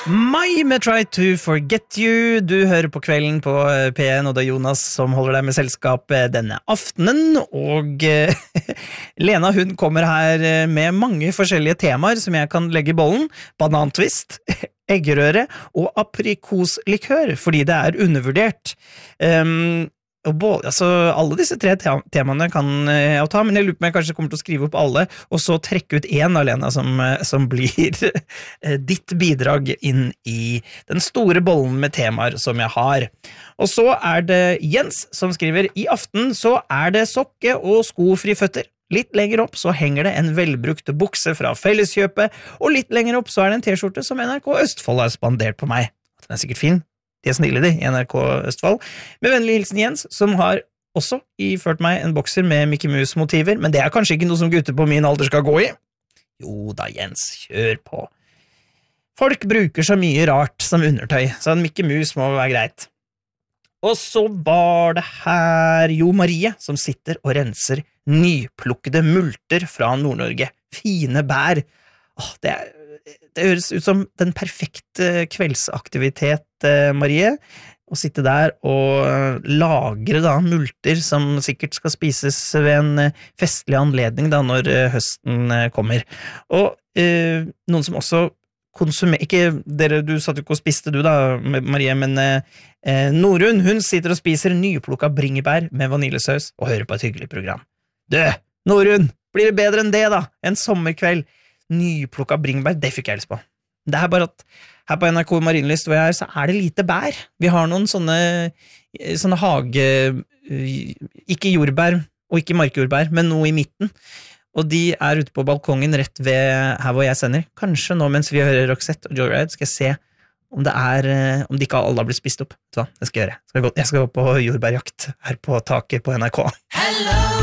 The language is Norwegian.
Mai med Try to Forget You. Du hører på Kvelden på P1, og det er Jonas som holder deg med selskap denne aftenen. Og Lena, hun kommer her med mange forskjellige temaer som jeg kan legge i bollen. Banantvist, eggerøre og aprikoslikør, fordi det er undervurdert. Alle disse tre temaene kan jeg ta, men jeg lurer på om jeg kanskje kommer til å skrive opp alle, og så trekke ut en av Lena som blir ditt bidrag inn i den store bollen med temaer som jeg har. Og så er det Jens som skriver, i aften så er det sokke- og skofri føtter. Litt lenger opp så henger det en velbrukt bukse fra Felleskjøpet, og litt lenger opp så er det en t-skjorte som NRK Østfold har spandert på meg. Den er sikkert fin. De er snille, i NRK Østfold. Med vennlig hilsen Jens, som har også iført meg en bokser med Mickey Mouse-motiver, men det er kanskje ikke noe som gutter på min alder skal gå i. Jo da, Jens, kjør på. Folk bruker så mye rart som undertøy, så en Mickey Mouse må være greit. Og så var det her Jo Marie, som sitter og renser nyplukkede multer fra Nord-Norge. Fine bær. Det høres ut som den perfekte kveldsaktivitet, Marie, å sitte der og lagre da multer som sikkert skal spises ved en festlig anledning da når høsten kommer. Og noen som også konsumerer, ikke dere, du satt jo ikke og spiste du da, Marie, men Norun, hun sitter og spiser nyplukket bringebær med vaniljesaus og hører på et hyggelig program. Norun, blir det bedre enn det da? En sommerkveld, nyplukket bringebær, det fikk jeg lyst på. Det er bare at her på NRK Marienlyst hvor jeg er, så er det lite bær. Vi har noen sånne hage, ikke jordbær og ikke markjordbær, men noe i midten. Og de er ute på balkongen rett ved her hvor jeg sender. Kanskje nå mens vi hører Roxette og Joyride skal jeg se om de ikke alle har blitt spist opp. Så det skal jeg gjøre. Jeg skal gå på jordbærjakt her på taket på NRK. Hello!